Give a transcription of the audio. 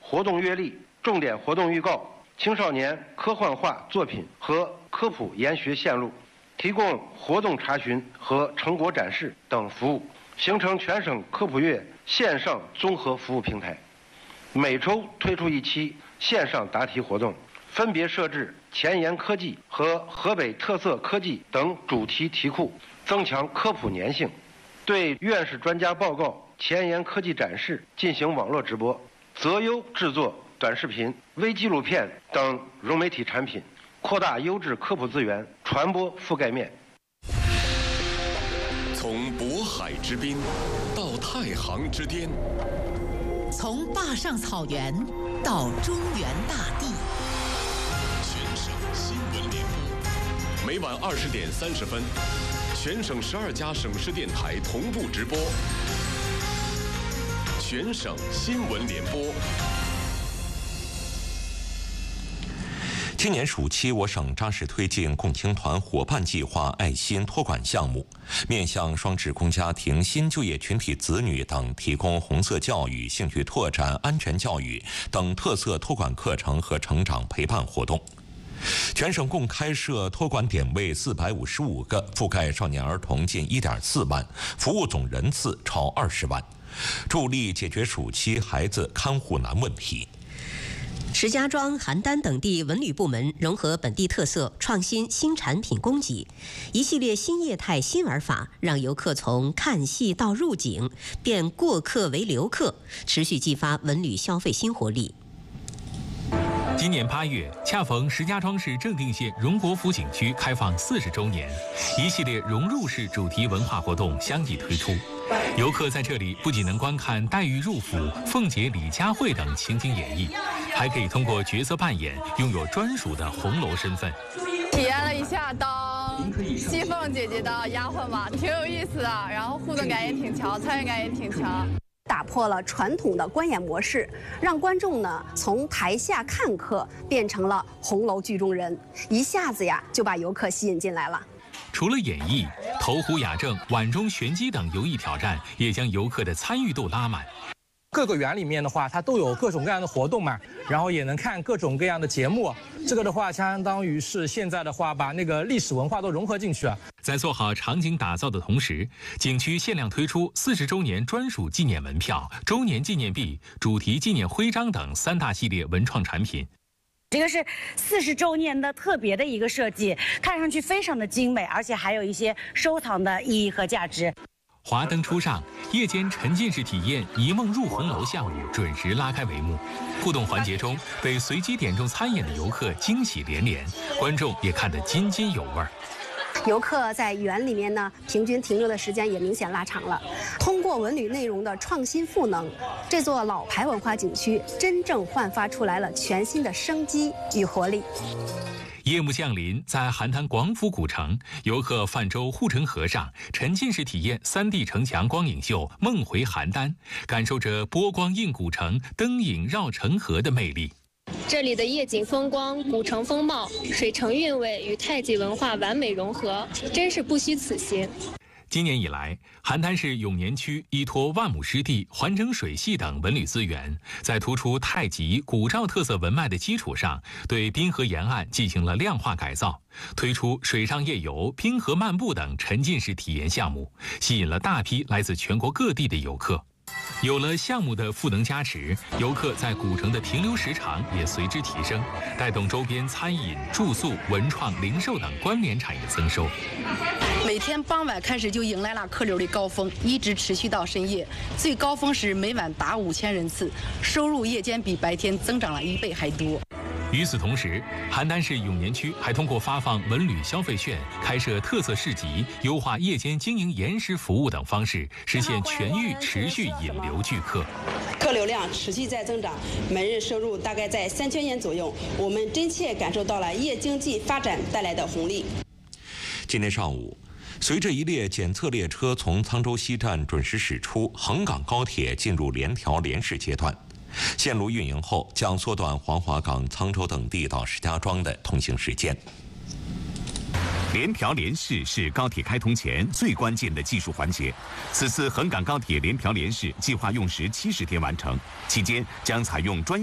活动阅历、重点活动预告、青少年科幻化作品和科普研学线路，提供活动查询和成果展示等服务，形成全省科普月线上综合服务平台。每周推出一期线上答题活动，分别设置前沿科技和河北特色科技等主题题库，增强科普粘性。对院士专家报告、前沿科技展示进行网络直播，择优制作短视频、微纪录片等融媒体产品，扩大优质科普资源传播覆盖面。 从渤海之滨到太行之巅， 从坝上草原到中原大地， 全省新闻联播，每晚20点30分，全省12家省市电台同步直播。全省新闻联播。 今年暑期，我省扎实推进共青团伙伴计划爱心托管项目，面向双职工家庭、新就业群体子女等提供红色教育、兴趣拓展、安全教育等特色托管课程和成长陪伴活动。全省共开设托管点位455个，覆盖少年儿童近1.4万，服务总人次超20万，助力解决暑期孩子看护难问题。 石家庄、邯郸等地文旅部门融合本地特色，创新新产品供给，一系列新业态、新玩法，让游客从看戏到入景，变过客为留客，持续激发文旅消费新活力。 今年8月，恰逢石家庄市正定县荣国府景区开放40周年，一系列融入式主题文化活动相继推出。游客在这里不仅能观看黛玉入府、凤姐李佳慧等情景演绎，还可以通过角色扮演拥有专属的红楼身份。 体验了一下当西凤姐姐的丫鬟吧，挺有意思的，然后互动感也挺强，参与感也挺强。 打破了传统的观演模式，让观众呢从台下看客变成了红楼剧中人，一下子呀就把游客吸引进来了。 除了演绎，投壶雅正、碗中玄机等游艺挑战，也将游客的参与度拉满。 各个园里面的话，它都有各种各样的活动嘛，然后也能看各种各样的节目。这个的话，相当于是现在的话，把那个历史文化都融合进去了。 在做好场景打造的同时，景区限量推出40周年专属纪念门票、周年纪念币、主题纪念徽章等3大系列文创产品。 这个是40周年的特别的一个设计，看上去非常的精美，而且还有一些收藏的意义和价值。 华灯初上，夜间沉浸式体验一梦入红楼项目准时拉开帷幕。互动环节中，被随机点中参演的游客惊喜连连，观众也看得津津有味。 游客在园里面呢，平均停留的时间也明显拉长了。通过文旅内容的创新赋能，这座老牌文化景区真正焕发出来了全新的生机与活力。 夜幕降临，在邯郸广府古城，游客泛舟护城河上，沉浸式体验3D 城墙光影秀《梦回邯郸》，感受着波光映古城、灯影绕城河的魅力。 这里的夜景风光、古城风貌、水城韵味与太极文化完美融合，真是不虚此行。 今年以来，邯郸市永年区依托万亩湿地、环城水系等文旅资源，在突出太极、古赵特色文脉的基础上，对滨河沿岸进行了量化改造，推出水上夜游、滨河漫步等沉浸式体验项目，吸引了大批来自全国各地的游客。有了项目的赋能加持，游客在古城的停留时长也随之提升，带动周边餐饮、住宿、文创、零售等关联产业增收。 每天傍晚开始就迎来了客流的高峰，一直持续到深夜，最高峰时每晚达5000人次，收入夜间比白天增长了1倍还多。 与此同时，邯郸市永年区还通过发放文旅消费券、开设特色市集、优化夜间经营延时服务等方式，实现全域持续引流聚客。 客流量持续在增长，每日收入大概在3000元左右，我们真切感受到了夜经济发展带来的红利。 今天上午，随着一列检测列车从沧州西站准时驶出，横岗高铁进入联调联试阶段。线路运营后，将缩短黄骅港、沧州等地到石家庄的通行时间。 联调联试是高铁开通前最关键的技术环节。此次横岗高铁联调联试计划用时70天完成，期间将采用专业